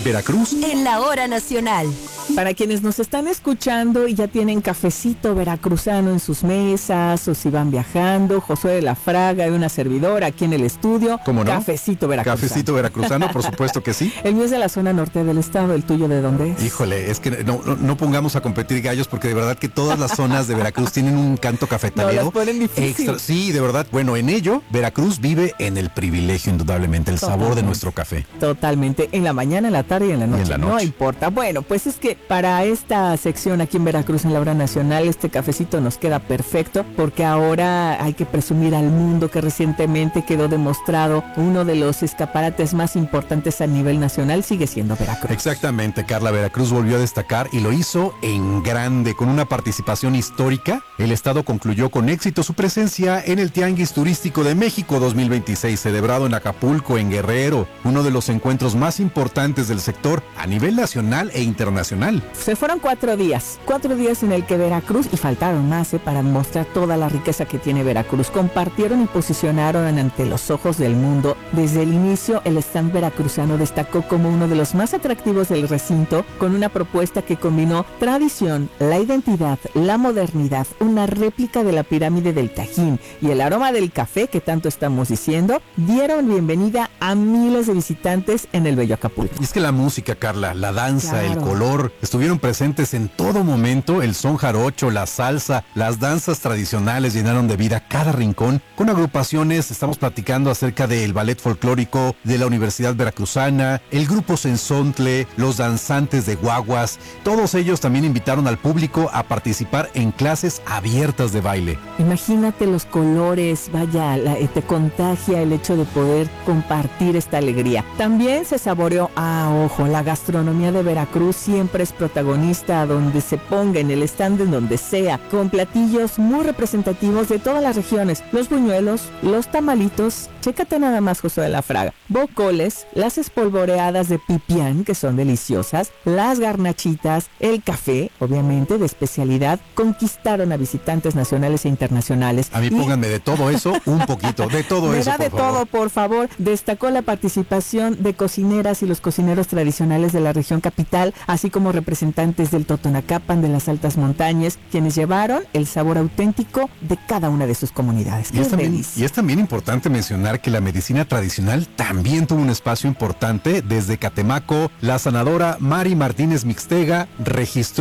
Veracruz en la hora nacional. Para quienes nos están escuchando y ya tienen cafecito veracruzano en sus mesas o si van viajando, Josué de la Fraga y una servidora aquí en el estudio. ¿Cómo no? Cafecito veracruzano. Cafecito veracruzano, por supuesto que sí. El mío es de la zona norte del estado, ¿el tuyo de dónde es? Híjole, es que no pongamos a competir gallos porque de verdad que todas las zonas de Veracruz tienen un canto cafetalero. No, las ponen difícil. Extra. Sí, de verdad. Bueno, en ello, Veracruz vive en el privilegio, indudablemente, el sabor de nuestro café. Totalmente. En la mañana, en la tarde y en la noche. Y en la noche. No importa. Bueno, pues es que para esta sección aquí en Veracruz, en la hora nacional, este cafecito nos queda perfecto porque ahora hay que presumir al mundo que recientemente quedó demostrado uno de los escaparates más importantes a nivel nacional sigue siendo Veracruz. Exactamente, Carla. Veracruz volvió a destacar y lo hizo en grande, con una participación histórica. El estado concluyó con éxito su presencia en el Tianguis Turístico de México 2026, celebrado en Acapulco, en Guerrero, uno de los encuentros más importantes del sector a nivel nacional e internacional. Se fueron 4 días en el que Veracruz, y faltaron más para mostrar toda la riqueza que tiene Veracruz, compartieron y posicionaron ante los ojos del mundo. Desde el inicio, el stand veracruzano destacó como uno de los más atractivos del recinto, con una propuesta que combinó tradición, la identidad, la modernidad, una réplica de la pirámide del Tajín y el aroma del café que tanto estamos diciendo, dieron bienvenida a miles de visitantes en el bello Acapulco. Y es que la música, Carla, la danza, Claro. el color, estuvieron presentes en todo momento. El son jarocho, la salsa, las danzas tradicionales llenaron de vida cada rincón. Con agrupaciones, estamos platicando acerca del ballet folclórico de la Universidad Veracruzana, el grupo Sensontle, los danzantes de guaguas. Todos ellos también invitaron al público a participar en clases abiertas de baile. Imagínate los colores, vaya, te contagia el hecho de poder compartir esta alegría. También se saboreó, ojo, la gastronomía de Veracruz siempre es protagonista donde se ponga, en el stand en donde sea, con platillos muy representativos de todas las regiones. Los buñuelos, los tamalitos, chécate nada más, Josué de la Fraga, bocoles, las espolvoreadas de pipián, que son deliciosas, las garnachitas, el café, obviamente, de especialidad, conquistaron a visitantes nacionales e internacionales. A mí pónganme de todo eso un poquito, de todo eso, Me da de por favor. todo, por favor. Destacó la participación de cocineras y los cocineros tradicionales de la región capital, así como representantes del Totonacapan, de las altas montañas, quienes llevaron el sabor auténtico de cada una de sus comunidades. Y es también importante mencionar que la medicina tradicional también tuvo un espacio importante. Desde Catemaco, la sanadora Mari Martínez Mixtega registró